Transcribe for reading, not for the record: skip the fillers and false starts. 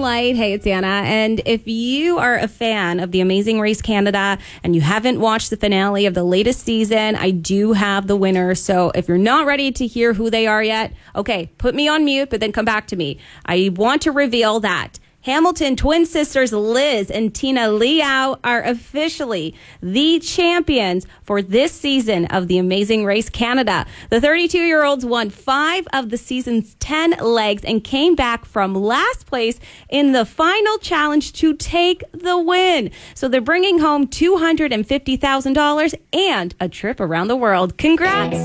Light. Hey, it's Anna. And if you are a fan of The Amazing Race Canada and you haven't watched the finale of the latest season, I do have the winner. So if you're not ready to hear who they are yet, okay, put me on mute, but then come back to me. I want to reveal that Hamilton twin sisters Liz and Tina Liao are officially the champions for this season of The Amazing Race Canada. The 32-year-olds won 5 of the season's 10 legs and came back from last place in the final challenge to take the win. So they're bringing home $250,000 and a trip around the world. Congrats!